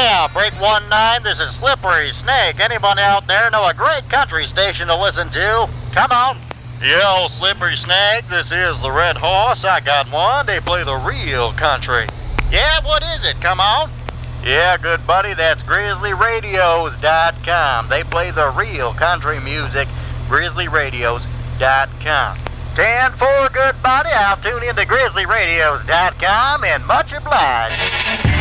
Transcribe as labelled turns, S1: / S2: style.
S1: Yeah, break 19, this is Slippery Snake. Anybody out there know a great country station to listen to? Come on. Yo, Slippery Snake, this is the Red Horse. I got one. They play the real country. Yeah, what is it? Come on. Yeah, good buddy, that's GrizzlyRadios.com. They play the real country music, GrizzlyRadios.com. 10-4, good buddy. I'll tune into GrizzlyRadios.com and much obliged.